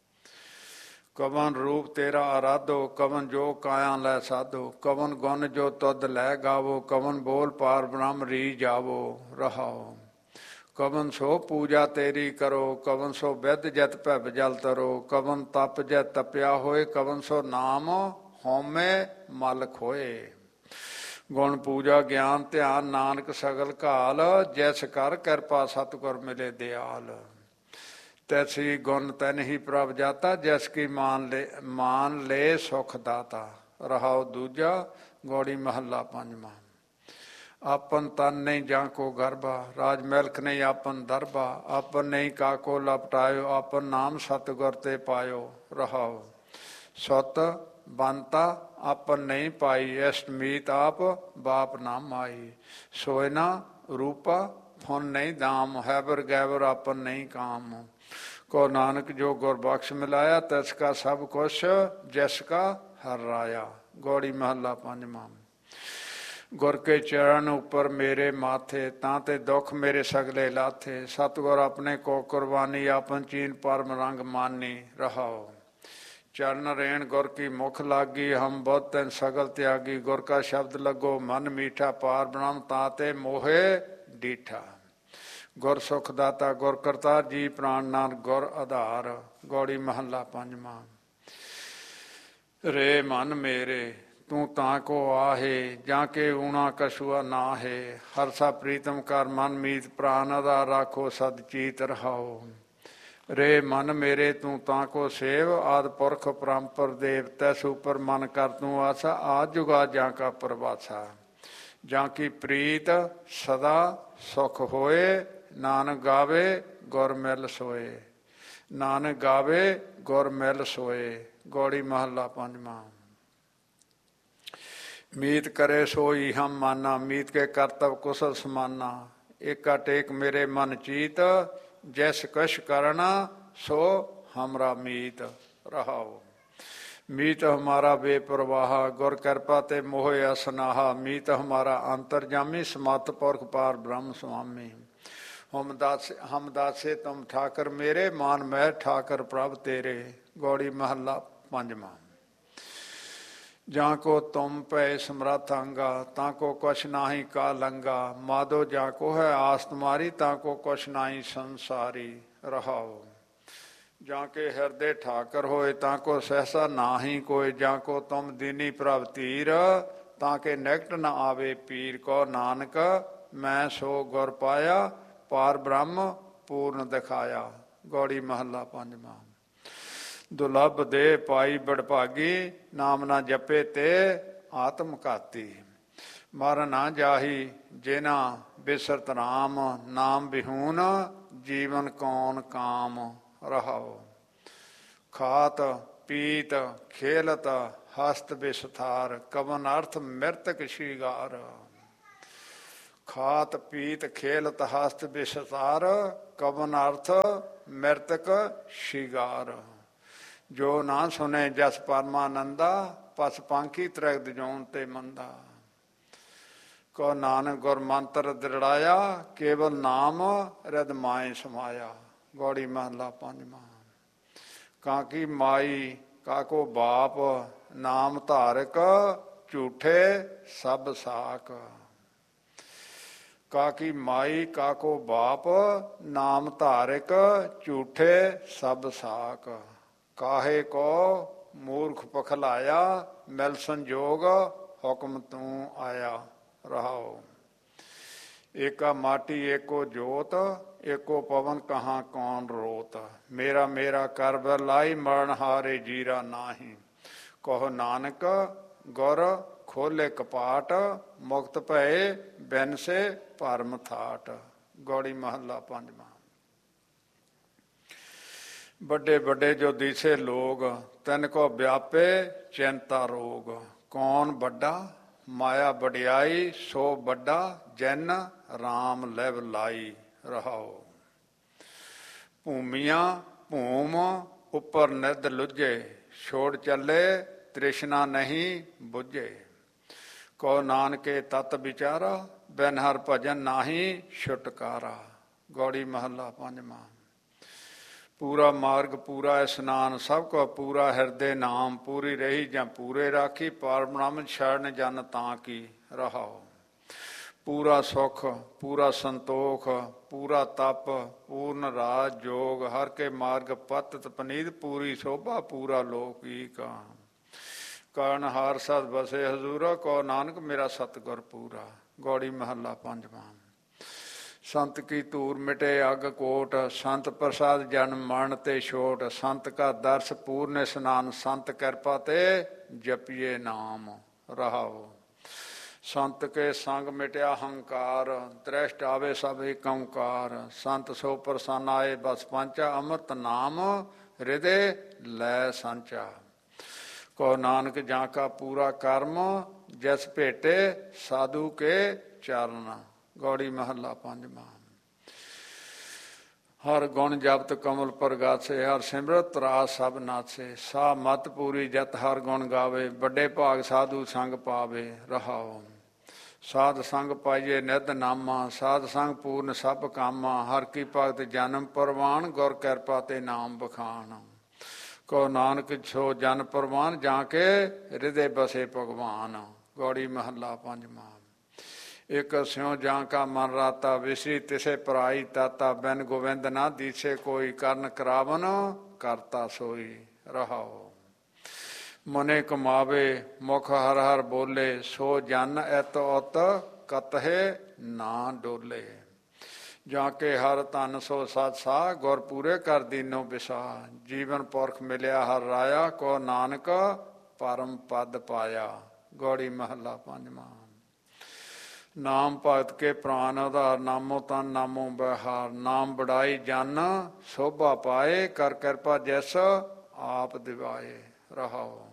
कवन रूप तेरा आराधो, कवन जो काया लै साधो। कवन गुण जो तुद लै गावो, कवन बोल पार ब्रह्म री जावो। रहाओ। कवन सो पूजा तेरी करो, कवन सो विद जत भैब जल तरो। कवन तप जै तपया होए, कवन सो नाम होमे मल खोए। गुण पूजा ज्ञान ध्यान, नानक सगल घाल। जैस कर कृपा सतगुर मिले दयाल। तैसी गुण तैन ही प्रभ जाता, जैस की मान ले सुख दाता। रहाओ दूजा। गौड़ी महला पंजवां। आपन तन नहीं जाको गर्भा, राज मिल्ख नहीं आपन दरबा। आपन नहीं काको लपटायो, आपन नाम सतगुर ते पायो। रहाओ। सुत बनता आपन नहीं पाई, इष्ट मीत आप बाप ना माई। सोयना रूपा फुन नहीं दाम, हैबर गैबर आपन नहीं काम। को नानक जो गुरबख्श मिलाया, तिसका सब कुछ जिसका हर राया। गौड़ी महला पंजवां। गुर के चरण उपर मेरे माथे, तांते दुख मेरे सगले लाथे। सतगुर अपने को कुर्बानी, आपन चीन परम रंग मानी। रहाओ। चरण रेण गुर की मुख लागी, हम बुद्ध तैन सगल त्यागी। गुर का शब्द लगो मन मीठा, पार ब्रह्म ताते मोहे डीठा। गुर सुख दाता गुर करतार, जी प्राण नानक गुर आधार। गौड़ी महला पंजवां। रे मन मेरे तू तां को आहे, जाके ऊना कछुआ ना है। हरसा प्रीतम कर मन मीत, प्राण आधार राखो सद चीत। रहाओ। रे मन मेरे तू ताको सेव, आद पुरख परम्पर देव। तैस उपर मन कर तू आसा, आज जुगा जा का प्रवासा। जा की प्रीत सदा सुख होए, नानक गावे गुर मिल सोए। नानक गावे गुर मिल सोए। गौड़ी महला पंजवां। मीत करे सोई हम माना, मीत के करतब कुशल समाना। एका टेक मेरे मन चीत, जैस कश करना सो हमरा मीत। रहाओ। मीत हमारा बेपरवाह, गुर कृपा ते मोहे असनाहा। मीत हमारा अंतरजामी, समत पुरख पार ब्रह्म स्वामी। हम दासे तुम ठाकर मेरे, मान मैं ठाकर प्रभ तेरे। गौड़ी महला पंजवां। जाको तुम पै समरथ अंगा, ताको कुछ नाही का लंगा। माधो जाको है आस तुम्हारी, ताको कुछ नाही संसारी। रहाओ। जाके हृदय ठाकर होए, ताको सहसा नाही कोय। जाको तुम दीनी प्रभ तीर, ताके निकट न आवे पीर। को नानक मैं सो गुर पाया, पार ब्रह्म पूर्ण दिखाया। गौड़ी महला पंजवां। दुलभ दे पाई बड़भागी, नाम ना जपे ते आत्म घाती। ਮਰ ਨਾ ਜਾਹੀ ਜਿਨਾ ਬਿਸਰਤ ਰਾਮ, ਨਾਮ ਬਿਹੂਨ ਜੀਵਨ ਕੌਣ ਕਾਮ ਰਹਾਓ। ਖਾਤ ਪੀਤ ਖੇਲਤ ਹਸਤ ਬਿਸਥਾਰ, ਕਵਨ ਅਰਥ ਮਿਰਤਕ ਸ਼ਿਗਾਰ। ਖਾਤ ਪੀਤ ਖੇਲਤ ਹਸਤ ਬਿਸਥਾਰ, ਕਵਨ ਅਰਥ ਮਿਰਤਕ ਸ਼ਿਗਾਰ। ਜੋ ਨਾ ਸੁਨੇ ਜਸ ਪਰਮਾਨੰਦਾ, ਪਸ ਪਾਂਖੀ ਤ੍ਰੈਗਦ ਜੋਨ ਤੇ ਮੰਦਾ। ਕੋ ਨਾਨਕ ਗੁਰ ਮੰਤਰ ਦ੍ਰਿੜਾਇਆ, ਕੇਵਲ ਨਾਮ ਰਿਦ ਮਾਏ ਸਮਾਇਆ। ਗੌੜੀ ਮਹਲਾ ਪੰਜਵਾਂ। ਕਾਕੀ ਮਾਈ ਕਾਕੋ ਬਾਪ, ਨਾਮ ਧਾਰਕ ਝੂਠੇ ਸਭ ਸਾਕ। ਕਾਕੀ ਮਾਈ ਕਾਕੋ ਬਾਪ, ਨਾਮ ਧਾਰਕ ਝੂਠੇ ਸਭ ਸਾਕ। ਕਾਹੇ ਕੋ ਮੂਰਖ ਪਖਲਾਇਆ, ਮਿਲ ਸੰਜੋਗ ਹੁਕਮ ਤੂੰ ਆਇਆ ਰਹਾਓ। ਏਕਾ ਮਾਟੀ ਏਕੋ ਜੋਤ, ਏਕੋ ਪਵਨ ਕਹਾਂ ਕੌਣ ਰੋਤ। ਮੇਰਾ ਮੇਰਾ ਕਰ ਬਰਲਾਈ, ਮਰਨ ਹਾਰੇ ਜੀਰਾ ਨਾਹੀ। ਕਹੋ ਨਾਨਕ ਗੁਰ ਖੋਲੇ ਕਪਾਟ, ਮੁਕਤ ਭਏ ਬਿਨ ਸੇ ਭਰਮ ਥਾਟ। ਗੌੜੀ ਮਹੱਲਾ ਪੰਜਵਾਂ। ਵੱਡੇ ਵੱਡੇ ਜੋ ਦੀਸੇ ਲੋਗ, ਤਨ ਕੋ ਵਿਆਪੇ ਚਿੰਤਾ ਰੋਗ। ਕੌਣ ਵੱਡਾ ਮਾਇਆ ਵਡਿਆਈ, ਸੋ ਵੱਡਾ ਜਨ ਰਾਮ ਲਿਵ ਲਾਈ ਰਹਾਓ। ਭੂਮੀਆਂ ਭੂਮ ਉੱਪਰ ਨਿਧ ਲੁੱਝੇ, ਛੋੜ ਚੱਲੇ ਤ੍ਰਿਸ਼ਨਾ ਨਹੀਂ ਬੁੱਝੇ। ਕੋ ਨਾਨਕੇ ਤਤ ਵਿਚਾਰਾ, ਬਿਨ ਹਰ ਭਜਨ ਨਾਹੀ ਛੁਟਕਾਰਾ। ਗੌੜੀ ਮਹੱਲਾ ਪੰਜਵਾਂ। ਪੂਰਾ ਮਾਰਗ ਪੂਰਾ ਇਸਨਾਨ, ਸਭ ਕੋ ਪੂਰਾ ਹਿਰਦੇ ਨਾਮ। ਪੂਰੀ ਰਹੀ ਜਾਂ ਪੂਰੇ ਰਾਖੀ, ਪਾਰ ਬ੍ਰਹਮ ਛੜਨ ਜਨ ਤਾਂ ਕੀ ਰਹਾਓ। ਪੂਰਾ ਸੁਖ ਪੂਰਾ ਸੰਤੋਖ, ਪੂਰਾ ਤਪ ਪੂਰਨ ਰਾਜ ਜੋਗ। ਹਰ ਕੇ ਮਾਰਗ ਪਤਿਤ ਪਨੀਤ, ਪੂਰੀ ਸ਼ੋਭਾ ਪੂਰਾ ਲੋਕੀਕ। ਕਰਨ ਹਾਰ ਸਦ ਬਸੇ ਹਜ਼ੂਰਾ, ਕੋ ਨਾਨਕ ਮੇਰਾ ਸਤਿਗੁਰ ਪੂਰਾ। ਗੌੜੀ ਮਹੱਲਾ ਪੰਜਵਾਂ। ਸੰਤ ਕੀ ਧੂਰ ਮਿਟੇ ਅਗ ਕੋਟ, ਸੰਤ ਪ੍ਰਸਾਦ ਜਨਮ ਮਰਨ ਤੇ ਛੋਟ। ਸੰਤ ਕਾ ਦਰਸ ਪੂਰਨ ਇਸਨਾਨ, ਸੰਤ ਕਿਰਪਾ ਤੇ ਜਪੀਏ ਨਾਮ ਰਹਾਓ। ਸੰਤ ਕੇ ਸੰਗ ਮਿਟਿਆ ਹੰਕਾਰ, ਦ੍ਰਿਸ਼ਟ ਆਵੇ ਸਭ ਏਕ ਓਂਕਾਰ। ਸੰਤ ਸੋ ਪ੍ਰਸੰਨ ਆਏ ਬਸ ਪੰਚਾ, ਅੰਮ੍ਰਿਤ ਨਾਮ ਹਿਰਦੇ ਲੈ ਸੰਚਾ। ਕੋ ਨਾਨਕ ਜਾਂ ਕਾ ਪੂਰਾ ਕਰਮ, ਜਿਸ ਭੇਟੇ ਸਾਧੂ ਕੇ ਚਰਨ। ਗੌੜੀ ਮਹੱਲਾ ਪੰਜਵਾਂ। ਹਰ ਗੁਣ ਜਪਤ ਕਮਲ ਪ੍ਰਗਾਸੇ, ਹਰ ਸਿਮਰਤ ਰਾਸ ਸਭ ਨਾਸੇ। ਸਾ ਮਤ ਪੂਰੀ ਜਤ ਹਰ ਗੁਣ ਗਾਵੇ, ਵੱਡੇ ਭਾਗ ਸਾਧੂ ਸੰਗ ਪਾਵੇ ਰਹਾਓ। ਸਾਧ ਸੰਗ ਪਾਈਏ ਨਿਧ ਨਾਮਾ, ਸਾਧ ਸੰਗ ਪੂਰਨ ਸਭ ਕਾਮਾ। ਹਰ ਕੀ ਭਗਤ ਜਨਮ ਪ੍ਰਵਾਨ, ਗੁਰ ਕਿਰਪਾ ਤੇ ਨਾਮ ਬਖਾਨ। ਕੋ ਨਾਨਕ ਛੋ ਜਨ ਪ੍ਰਵਾਨ, ਜਾਂ ਕੇ ਹਿਰਦੇ ਬਸੇ ਭਗਵਾਨ। ਗੌੜੀ ਮਹੱਲਾ ਪੰਜਵਾਂ। ਇਕ ਸਿਉ ਜਾਂ ਕਾ ਮਨ ਰਾਤਾ, ਵਿਸਰੀ ਤਿਸੇ ਪਰਾਈ ਤਾਤਾ। ਬਿਨ ਗੋਬਿੰਦ ਨਾ ਦੀਸੇ ਕੋਈ, ਕਰਨ ਕਰਾਵਨ ਕਰਤਾ ਸੋਈ ਰਹਾਓ। ਮਨੇ ਕਮਾਵੇ ਮੁਖ ਹਰ ਹਰ ਬੋਲੇ, ਸੋ ਜਨ ਐਤ ਉਤ ਕਤਹਿ ਨਾ ਡੋਲੇ। ਜਾਂ ਕੇ ਹਰ ਧਨ ਸੋ ਸਤ ਸਾਹ, ਗੁਰ ਪੂਰੇ ਕਰ ਦੀਨੋ ਵਿਸਾ। ਜੀਵਨ ਪੁਰਖ ਮਿਲਿਆ ਹਰ ਰਾਇਆ, ਕੋ ਨਾਨਕ ਪਰਮ ਪਦ ਪਾਇਆ। ਗੌੜੀ ਮਹੱਲਾ ਪੰਜਵਾਂ। ਨਾਮ ਭਗਤ ਕੇ ਪ੍ਰਾਨ ਆਧਾਰ, ਨਾਮੋ ਤਨ ਨਾਮੋ ਬਿਹਾਰ। ਨਾਮ ਬੜਾਈ ਜਨ ਸੋਭਾ ਪਾਏ, ਕਰ ਕਿਰਪਾ ਜਿਸ ਆਪ ਦਿਵਾਏ ਰਹਾਓ।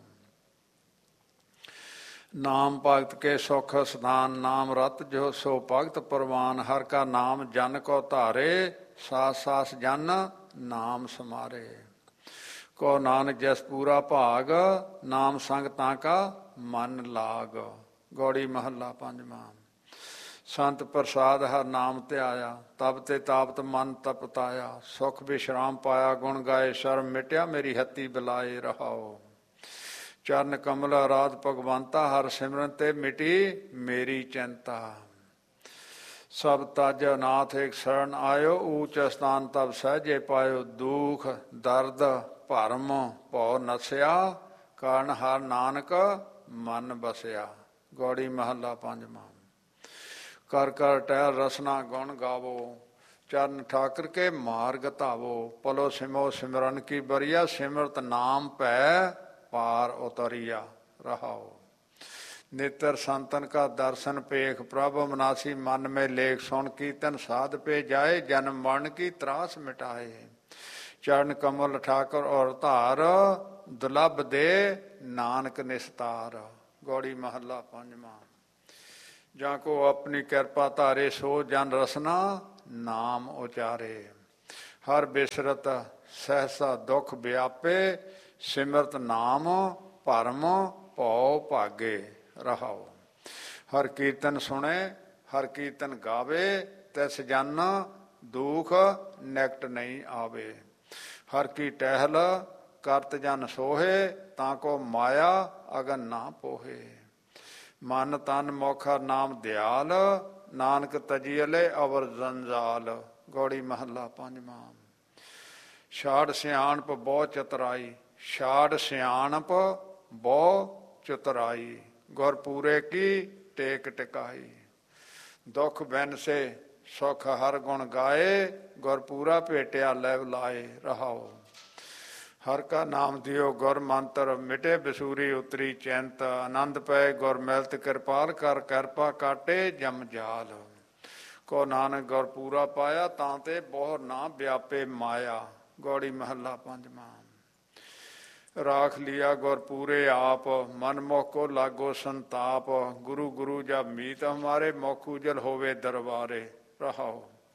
ਨਾਮ ਭਗਤ ਕੇ ਸੁਖ ਸਥਾਨ, ਨਾਮ ਰਤ ਜੋ ਸੋ ਭਗਤ ਪ੍ਰਵਾਨ। ਹਰ ਕਾ ਨਾਮ ਜਨ ਕੋ ਧਾਰੇ, ਸਾਸ ਸਾਸ ਜਨ ਨਾਮ ਸਮਾਰੇ। ਕੋ ਨਾਨਕ ਜਿਸ ਪੂਰਾ ਭਾਗ, ਨਾਮ ਸੰਗ ਤਾਂ ਕਾ ਮਨ ਲਾਗ। ਗੌੜੀ ਮਹੱਲਾ ਪੰਜਵਾਂ। ਸੰਤ ਪ੍ਰਸਾਦ ਹਰ ਨਾਮ ਧਿਆਇਆ, ਤਬ ਤੇ ਤਾਪਤ ਮਨ ਤਪਤਾਇਆ। ਸੁਖ ਵਿਸ਼ਰਾਮ ਪਾਇਆ, ਗੁਣ ਗਾਏ ਸ਼ਰਮ ਮਿਟਿਆ, ਮੇਰੀ ਹੱਤੀ ਬੁਲਾਏ ਰਹਾਓ। ਚਰਨ ਕਮਲ ਅਰਾਧ ਭਗਵੰਤਾ, ਹਰ ਸਿਮਰਨ ਤੇ ਮਿਟੀ ਮੇਰੀ ਚਿੰਤਾ। ਸਭ ਤਜ ਅਨਾਥ ਏਕ ਸ਼ਰਨ ਆਇਓ, ਊਚ ਅਸਥਾਨ ਤਬ ਸਹਿਜੇ ਪਾਇਓ। ਦੁਖ ਦਰਦ ਭਰਮ ਭਉ ਨਸਿਆ, ਕਾਰਨ ਹਰ ਨਾਨਕ ਮਨ ਬਸਿਆ। ਗੌੜੀ ਮਹੱਲਾ ਪੰਜਵਾਂ। ਕਰ ਕਰ ਟਹਿਲ ਰਸਨਾ ਗੁਣ ਗਾਵੋ, ਚਰਨ ਠਾਕਰ ਕੇ ਮਾਰਗ ਧਾਵੋ। ਪਲੋ ਸਿਮੋ ਸਿਮਰਨ ਕੀ ਬਰੀਆ, ਸਿਮਰਤ ਨਾਮ ਭੈ ਪਾਰ ਉਤਰੀਆ ਰਹਾਓ। नेत्र संतन का दर्शन पेख प्रभु मनासी मन में लेख सुन कीर्तन साध पे जाए जन्म मरण की त्रास मिटाए चरण कमल ठाकर और धार दुलभ दे नानक निस्तार। गौड़ी महला पंजवा। जाको अपनी कृपा धारे सो जन रसना नाम उचारे हर बिसरत सहसा दुख व्यापे सिमरत नाम भरम भौ भागे रहाओ। हर कीर्तन सुने हर कीर्तन गावे तिस जन दुख निकट नहीं आवे। हर की टहल करत जन सोहे ताको माया अगन ना पोहे। मन तन मोखा नाम दयाल नानक तजियले अवर जंजाल। गौड़ी महला पंजवा। छाड़ सियाणप बहु चतुराई छाड़ सियाणप बहु चतुराई गुर पूरे की टेक टिकाई। दुख बिन से सुख हर गुण गाए गुर पूरा भेटिया लैव लाए रहाओ। हर का नाम दियो गुर मंत्र मिटे बसूरी उतरी चैंत आनंद पै गुर मिलत कृपाल कर कृपा काटे जम जाल। को नानक गुर पूरा पाया तांते बहु ना व्यापे माया। गौड़ी महला पंजवा। राख लिया गुर पूरे आप मन मुख को लागो संताप गुरु गुरु जब मीत हमारे मुख उजल होवे दरबारे रहाओ।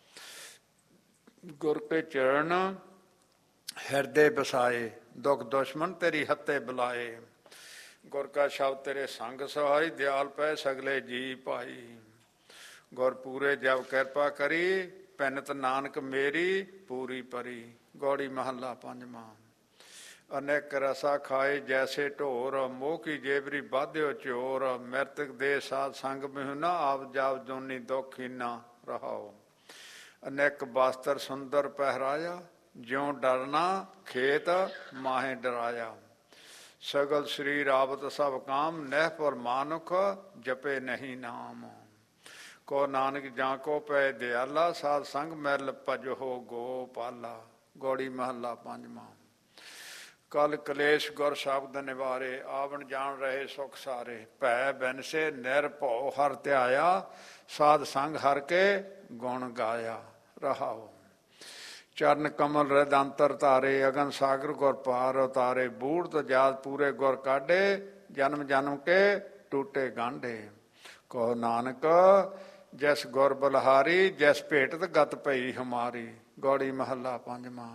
गुर के चरण हृदय बसाए दुख दुश्मन तेरी हत्ते बुलाए। गुर का शब्द तेरे संग सहाय दयाल पै सगले जी पाई। गुर पूरे जब कृपा करी पैनत नानक मेरी पूरी परी। गौड़ी महला पंजवा। अनेक रसा खाए जैसे ढोर मोह की जेबरी बाध्यो चोर मृतक दे साध संग मिहुना आप जाव जोनी दुखीना रहाओ। अनेक बास्तर सुंदर पहराया ज्यों डरना खेत माहे डराया। सगल शरीर आवत सब काम नह पर मानुख जपे नहीं नाम। को नानक जाको पै दयाला साध संग मैल भजो गोपाला। गौड़ी महला पंजवा। कल कलेश गुर शब्द निवारे आवन जान रहे सुख सारे। भै बिन से निरभौ हर ध्याया साध संग हर के गुण गाया रहाओ। चरण कमल हृदंतर तारे अगन सागर गुर पार उतारे। बूढ़ तो जात पूरे गुर काढे जन्म जन्म के टूटे गांढे। कहो नानक जैस गुर बलहारी जैस भेटत गत पई हमारी। गौड़ी महला पंजवा।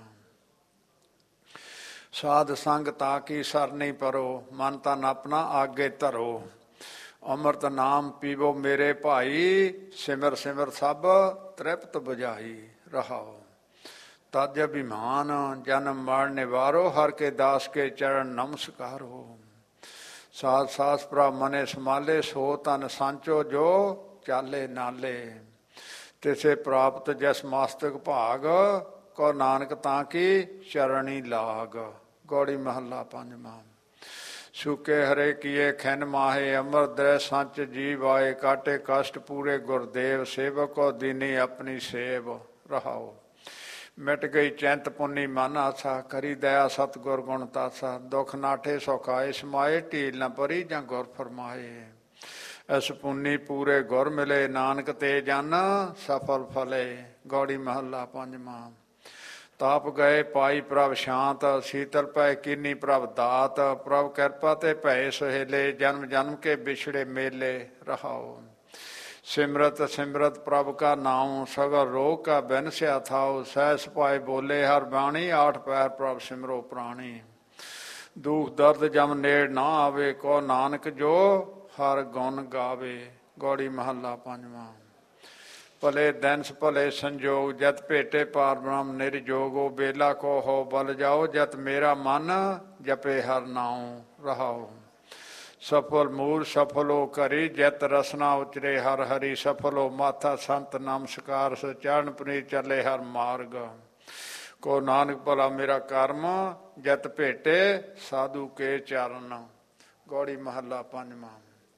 साध संग ताकी सरनी परो मन तन अपना आगे धरो। अमृत नाम पीवो मेरे भाई सिमर सिमर सब तृप्त बुझाई रहाओ। तज अभिमान जन्म मरण निवारो हर के दास के चरण नमस्कारो। साध सास प्रा मने समाले सो तन सांचो जो चाले नाले। तिसे प्राप्त जस मास्तक भाग को नानक ताकी चरणी लाग। गौड़ी महला पंजवा। सूके हरे किए खैन माहे अमर दृ सच जीव आए। काटे कष्ट पूरे गुरदेव सेवक को दीनी अपनी सेव रहाओ। मिट गई चैंत पुन्नी मन आसा करी दया सतगुर गुण तासा। दुख नाठे सौखाए समाए ढील न परी जां गुर फरमाए। इस पुन्नी पूरे गुर मिले नानक ते जन सफल फले। गौड़ी महला पंजवा। ताप गए पाई प्रभ शांत शीतल पै कीनी प्रभ दात। प्रभ कृपा ते भय सुहेले जन्म जन्म के बिछड़े मेले रहाओ। सिमरत सिमरत प्रभ का नाम सगर रोग का बिन स्या थाओ। सहस पाए बोले हर बाणी आठ पैर प्रभ सिमरो प्राणी। दुख दर्द जम नेड़ ना आवे को नानक जो हर गुण गावे। गौड़ी महला पंजवा। भले दिन भले संजोग जत भेटे पार ब्रह्म निर्जोगो। बेला को हो बल जाओ जत मेरा मन जपे हर नाम रहाओ। सफल मूल सफलो करी जत रसना उचरे हर हरि। सफलो माथा संत नमस्कार चरण पुनीत चले हर मार्ग। को नानक भला मेरा कर्म जत भेटे साधु के चरण। गौड़ी महला पंजवा।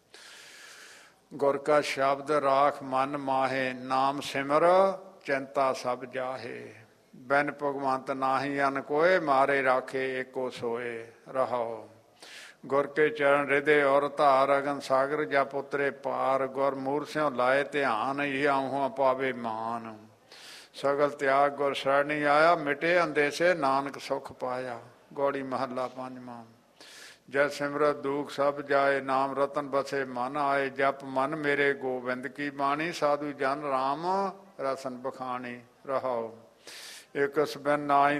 गुर का शब्द राख मन माहे नाम सिमर चिंता सब जाहे। बिन भगवंत नाही अन कोय मारे राखे एको सोए रहाओ। ਗੁਰ ਕੇ ਚਰਨ ਹृदय और ਧਾਰ ਅਗਨ ਸਾਗਰ ਜਪ ਉਤਰੇ ਪਾਰ ਗੁਰ ਮੂਰ ਸਿਉ ਲਾਏ ਧਿਆਨ ਇਹ ਆਹੂਆਂ ਪਾਵੇ ਮਾਨ ਸਗਲ ਤਿਆਗ ਗੁਰ ਸ਼ਰਣੀ ਆਇਆ ਮਿਟੇ ਅੰਦੇਸੇ ਨਾਨਕ ਸੁਖ ਪਾਇਆ। ਗੌੜੀ ਮਹੱਲਾ ਪੰਜਵਾਂ। ਜੈ ਸਿਮਰਤ ਦੁਖ ਸਭ ਜਾਏ ਨਾਮ ਰਤਨ ਬਸੇ ਮਨ ਆਏ ਜਪ ਮਨ ਮੇਰੇ ਗੋਬਿੰਦ ਕੀ ਬਾਣੀ ਸਾਧੂ ਜਨ ਰਾਮ ਰਸਨ ਬਖਾਣੀ ਰਹਾਓ। ਇਕ ਸਬਨ ਨਾਈ